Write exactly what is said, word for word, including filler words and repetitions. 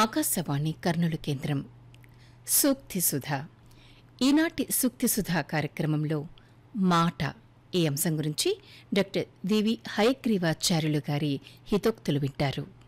ఆకాశవాణి కర్నూలు కేంద్రం. సూక్తి సుధా. ఈనాటి సూక్తి సుధా కార్యక్రమంలో మాట ఈ అంశం గురించి డాక్టర్ దివి హయగ్రీవాచార్యులు గారి హితోక్తులు వింటారు.